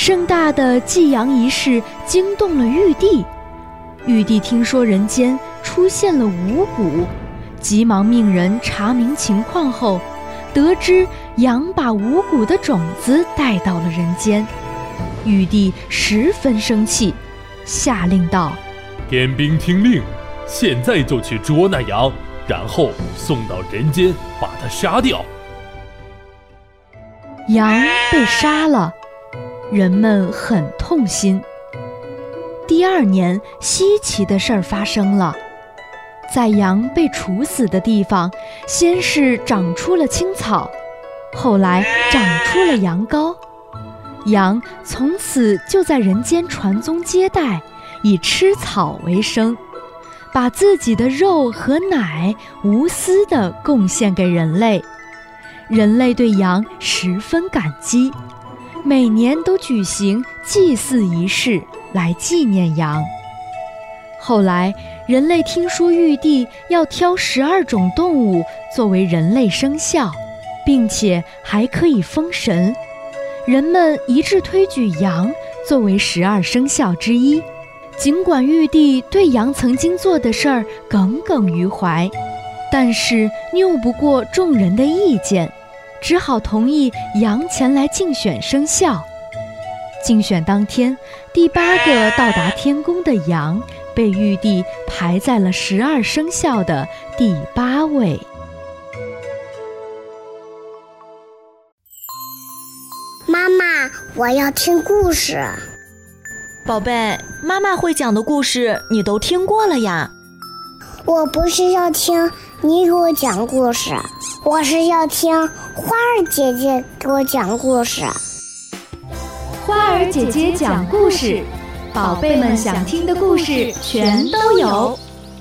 盛大的祭阳仪式惊动了玉帝。玉帝听说人间出现了五谷，急忙命人查明情况后，得知羊把五谷的种子带到了人间。玉帝十分生气，下令道： 天兵听令，现在就去捉那羊，然后送到人间把它杀掉。 羊被杀了，人们很痛心。第二年，稀奇的事儿发生了。在羊被处死的地方，先是长出了青草，后来长出了羊羔。羊从此就在人间传宗接代，以吃草为生，把自己的肉和奶无私地贡献给人类。人类对羊十分感激，每年都举行祭祀仪式来纪念羊。后来人类听说玉帝要挑12种动物作为人类生肖，并且还可以封神，人们一致推举羊作为12生肖之一。尽管玉帝对羊曾经做的事儿耿耿于怀，但是拗不过众人的意见，只好同意羊前来竞选生肖。竞选当天，第8个到达天宫的羊被玉帝排在了12生肖的第8位。 妈妈，我要听故事。 宝贝，妈妈会讲的故事你都听过了呀。 我不是要听你给我讲故事，我是要听花儿姐姐给我讲故事。 花儿姐姐讲故事，宝贝们想听的故事全都有。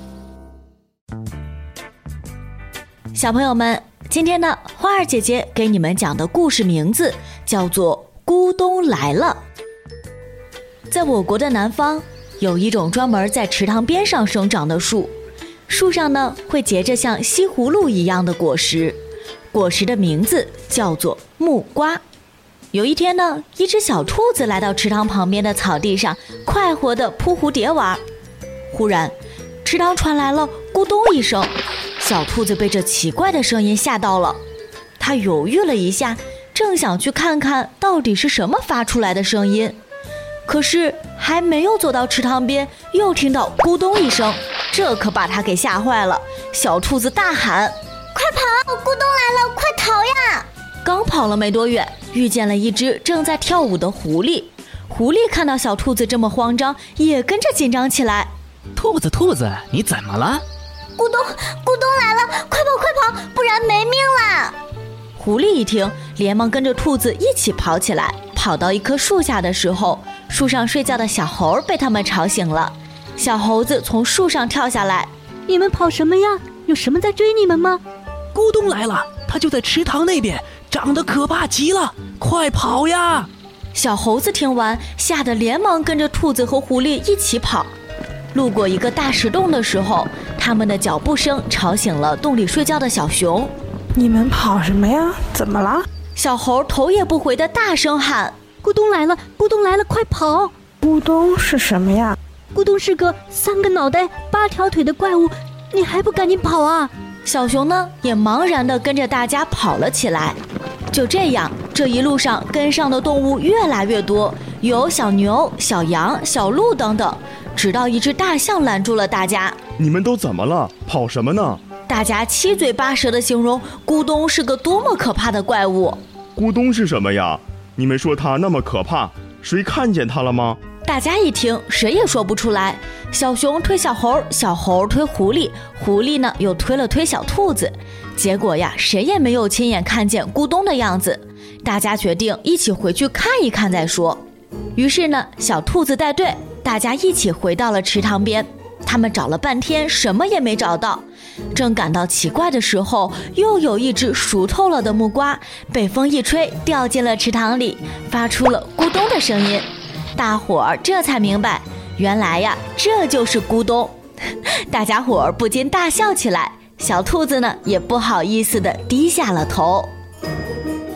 小朋友们，今天呢，花儿姐姐给你们讲的故事名字叫做《咕咚来了》。在我国的南方，有一种专门在池塘边上生长的树，树上呢会结着像西葫芦一样的果实，果实的名字叫做木瓜。有一天呢，一只小兔子来到池塘旁边的草地上，快活地扑蝴蝶玩。忽然，池塘传来了咕咚一声，小兔子被这奇怪的声音吓到了。它犹豫了一下，正想去看看到底是什么发出来的声音，可是还没有走到池塘边，又听到咕咚一声，这可把它给吓坏了。小兔子大喊： 快跑，咕咚来了，快逃呀！ 刚跑了没多远，遇见了一只正在跳舞的狐狸。狐狸看到小兔子这么慌张，也跟着紧张起来。 兔子，你怎么了？ 咕咚来了，快跑，不然没命了！ 狐狸一听，连忙跟着兔子一起跑起来。跑到一棵树下的时候，树上睡觉的小猴被他们吵醒了。小猴子从树上跳下来： 你们跑什么呀？有什么在追你们吗？ 咕咚来了，它就在池塘那边，长得可怕极了，快跑呀！ 小猴子听完，吓得连忙跟着兔子和狐狸一起跑。路过一个大石洞的时候，他们的脚步声吵醒了洞里睡觉的小熊。 你们跑什么呀？怎么了？ 小猴头也不回地大声喊： 咕咚来了，咕咚来了，快跑！ 咕咚是什么呀？ 咕咚是个3个脑袋8条腿的怪物，你还不赶紧跑啊！ 小熊呢也茫然地跟着大家跑了起来。就这样，这一路上跟上的动物越来越多，有小牛、小羊、小鹿等等，直到一只大象拦住了大家。 你们都怎么了？跑什么呢？ 大家七嘴八舌地形容咕咚是个多么可怕的怪物。 咕咚是什么呀？你们说它那么可怕，谁看见它了吗？ 大家一听，谁也说不出来。小熊推小猴，小猴推狐狸，狐狸呢又推了推小兔子。结果呀，谁也没有亲眼看见咕咚的样子。大家决定一起回去看一看再说。于是呢，小兔子带队，大家一起回到了池塘边。他们找了半天，什么也没找到。正感到奇怪的时候，又有一只熟透了的木瓜被风一吹，掉进了池塘里，发出了咕咚的声音。大伙儿这才明白，原来呀，这就是咕咚。大家伙儿不禁大笑起来，小兔子呢也不好意思地低下了头。